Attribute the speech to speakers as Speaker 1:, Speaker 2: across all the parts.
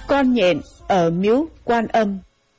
Speaker 1: Con nhện ở miếu Quan Âm.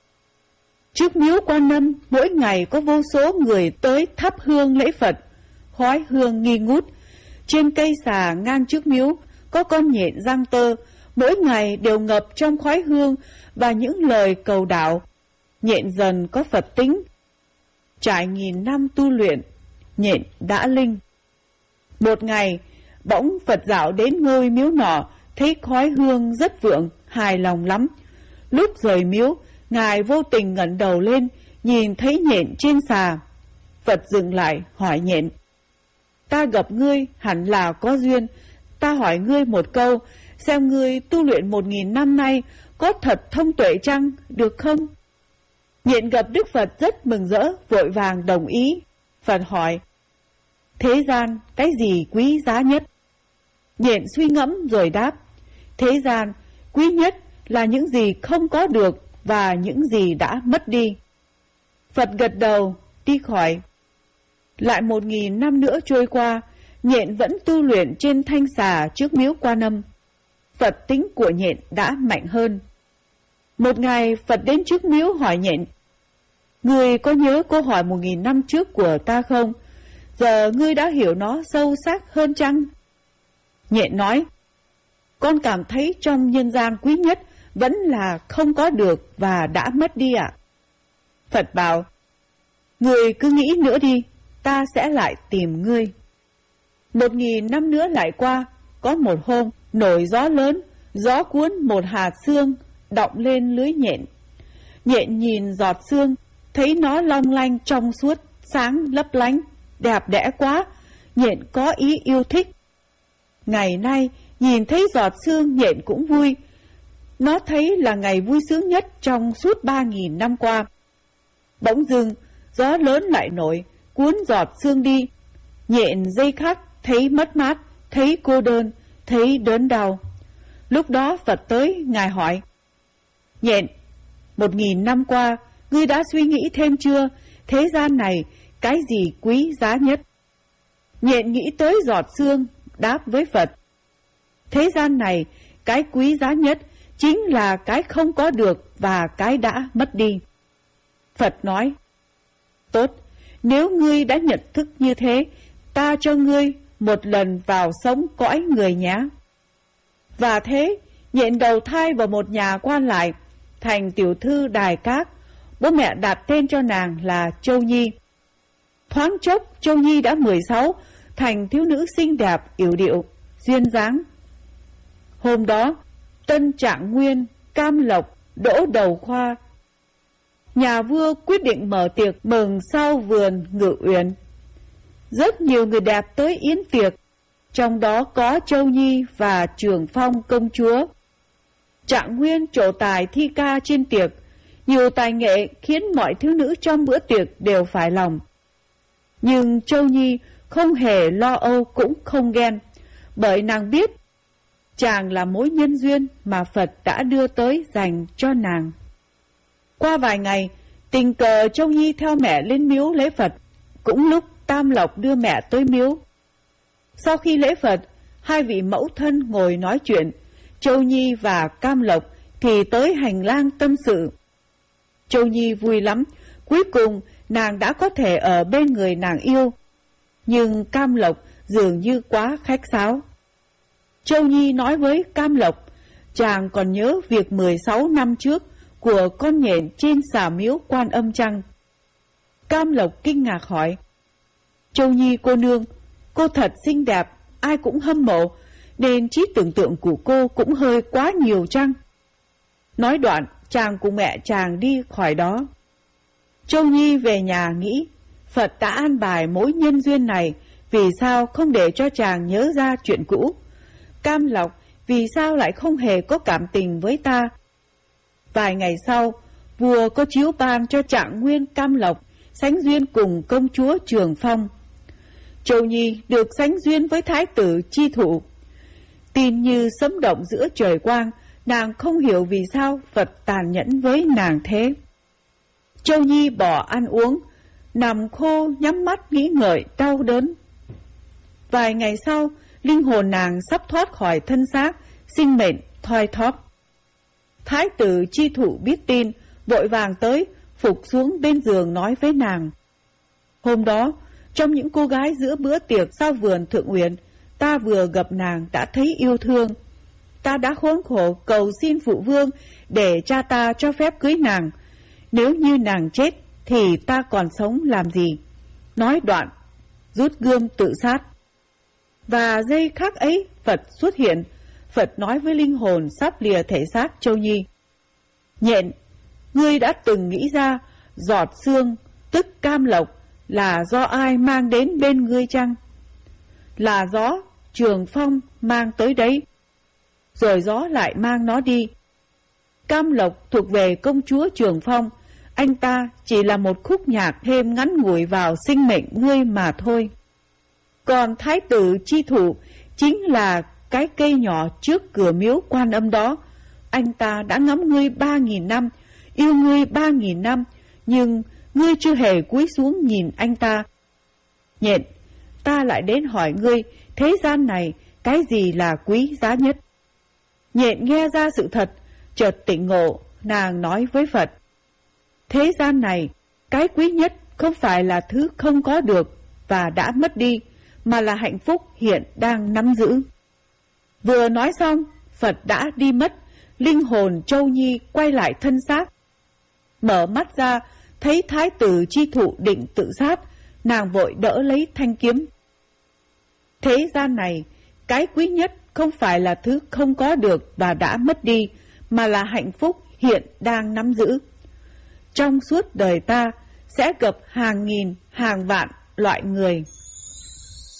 Speaker 1: Trước miếu Quan Âm, mỗi ngày có vô số người tới thắp hương lễ Phật, khói hương nghi ngút. Trên cây xà ngang trước miếu có con nhện giăng tơ, mỗi ngày đều ngập trong khói hương và những lời cầu đạo. Nhện dần có Phật tính. Trải nghìn năm tu luyện, nhện đã linh. Một ngày, bỗng Phật dạo đến ngôi miếu nọ, thấy khói hương rất vượng, hài lòng lắm. Lúc rời miếu, Ngài vô tình ngẩng đầu lên, nhìn thấy nhện trên xà. Phật dừng lại, hỏi nhện: Ta gặp ngươi hẳn là có duyên. Ta hỏi ngươi một câu, xem ngươi tu luyện 1000 năm nay có thật thông tuệ chăng, được không? Nhện gặp Đức Phật rất mừng rỡ, vội vàng đồng ý. Phật hỏi: Thế gian cái gì quý giá nhất? Nhện suy ngẫm rồi đáp: Thế gian quý nhất là những gì không có được và những gì đã mất đi. Phật gật đầu, đi khỏi. Lại 1000 năm nữa trôi qua, nhện vẫn tu luyện trên thanh xà trước miếu Quan Âm. Phật tính của nhện đã mạnh hơn. Một ngày Phật đến trước miếu hỏi nhện: Ngươi có nhớ câu hỏi 1000 năm trước của ta không? Giờ ngươi đã hiểu nó sâu sắc hơn chăng? Nhện nói: Con cảm thấy trong nhân gian quý nhất vẫn là không có được và đã mất đi ạ. Phật bảo: Ngươi cứ nghĩ nữa đi, ta sẽ lại tìm ngươi. 1000 năm nữa lại qua, có một hôm nổi gió lớn, gió cuốn một hạt sương đọng lên lưới nhện. Nhện nhìn giọt sương, thấy nó long lanh trong suốt, sáng lấp lánh, đẹp đẽ quá. Nhện có ý yêu thích. Ngày nay nhìn thấy giọt sương, nhện cũng vui. Nó thấy là ngày vui sướng nhất trong suốt 3000 năm qua. Bỗng dưng gió lớn lại nổi, cuốn giọt sương đi. Nhện giây khắc thấy mất mát, thấy cô đơn, thấy đớn đau. Lúc đó Phật tới, Ngài hỏi: Nhện, 1000 năm qua, ngươi đã suy nghĩ thêm chưa? Thế gian này, cái gì quý giá nhất? Nhện nghĩ tới giọt sương, đáp với Phật: Thế gian này, cái quý giá nhất chính là cái không có được và cái đã mất đi. Phật nói: Tốt, nếu ngươi đã nhận thức như thế, ta cho ngươi một lần vào sống cõi người nhé. Và thế, nhện đầu thai vào một nhà quan lại, thành tiểu thư Đài Các. Bố mẹ đặt tên cho nàng là Châu Nhi. Thoáng chốc, Châu Nhi đã 16, thành thiếu nữ xinh đẹp, yểu điệu, duyên dáng. Hôm đó, Tân Trạng Nguyên, Cam Lộc, đỗ đầu khoa. Nhà vua quyết định mở tiệc mừng sau vườn Ngự Uyển. Rất nhiều người đẹp tới yến tiệc, trong đó có Châu Nhi và Trường Phong công chúa. Trạng Nguyên trổ tài thi ca trên tiệc, nhiều tài nghệ khiến mọi thiếu nữ trong bữa tiệc đều phải lòng. Nhưng Châu Nhi không hề lo âu cũng không ghen, bởi nàng biết chàng là mối nhân duyên mà Phật đã đưa tới dành cho nàng. Qua vài ngày, tình cờ Châu Nhi theo mẹ lên miếu lễ Phật, cũng lúc Tam Lộc đưa mẹ tới miếu. Sau khi lễ Phật, hai vị mẫu thân ngồi nói chuyện, Châu Nhi và Cam Lộc thì tới hành lang tâm sự. Châu Nhi vui lắm, cuối cùng nàng đã có thể ở bên người nàng yêu. Nhưng Cam Lộc dường như quá khách sáo. Châu Nhi nói với Cam Lộc, chàng còn nhớ việc 16 năm trước của con nhện trên xà miếu Quan Âm chăng? Cam Lộc kinh ngạc hỏi: Châu Nhi cô nương, cô thật xinh đẹp, ai cũng hâm mộ, nên trí tưởng tượng của cô cũng hơi quá nhiều chăng? Nói đoạn, chàng cùng mẹ chàng đi khỏi đó. Châu Nhi về nhà nghĩ, Phật đã an bài mối nhân duyên này, vì sao không để cho chàng nhớ ra chuyện cũ? Cam Lộc, vì sao lại không hề có cảm tình với ta? Vài ngày sau, vua có chiếu ban cho Trạng Nguyên Cam Lộc sánh duyên cùng công chúa Trường Phong. Châu Nhi được sánh duyên với thái tử Chi Thụ. Tin như sấm động giữa trời quang, nàng không hiểu vì sao Phật tàn nhẫn với nàng thế. Châu Nhi bỏ ăn uống, nằm khô nhắm mắt nghĩ ngợi đau đớn. Vài ngày sau, linh hồn nàng sắp thoát khỏi thân xác, sinh mệnh thoi thóp. Thái tử Chi Thụ biết tin, vội vàng tới, phục xuống bên giường nói với nàng. Hôm đó, trong những cô gái giữa bữa tiệc sau vườn Thượng Uyển, ta vừa gặp nàng đã thấy yêu thương. Ta đã khốn khổ cầu xin phụ vương để cha ta cho phép cưới nàng. Nếu như nàng chết thì ta còn sống làm gì? Nói đoạn, rút gươm tự sát. Và giây khắc ấy, Phật xuất hiện. Phật nói với linh hồn sắp lìa thể xác Châu Nhi. Nhện, ngươi đã từng nghĩ ra giọt xương, tức cam lộc, là do ai mang đến bên ngươi chăng? Là gió Trường Phong mang tới đấy, rồi gió lại mang nó đi. Cam lộc thuộc về công chúa Trường Phong, anh ta chỉ là một khúc nhạc thêm ngắn ngủi vào sinh mệnh ngươi mà thôi. Còn Thái tử Chi Thụ chính là cái cây nhỏ trước cửa miếu Quan Âm đó. Anh ta đã ngắm ngươi 3.000 năm, yêu ngươi 3.000 năm, nhưng ngươi chưa hề cúi xuống nhìn anh ta. Nhện, ta lại đến hỏi ngươi, thế gian này cái gì là quý giá nhất? Nhện nghe ra sự thật, chợt tỉnh ngộ, nàng nói với Phật. Thế gian này, cái quý nhất không phải là thứ không có được và đã mất đi, mà là hạnh phúc hiện đang nắm giữ. Vừa nói xong, Phật đã đi mất, linh hồn Châu Nhi quay lại thân xác. Mở mắt ra, thấy Thái tử Chi Thụ định tự sát, nàng vội đỡ lấy thanh kiếm. Thế gian này, cái quý nhất không phải là thứ không có được và đã mất đi, mà là hạnh phúc hiện đang nắm giữ. Trong suốt đời ta sẽ gặp hàng nghìn, hàng vạn loại người.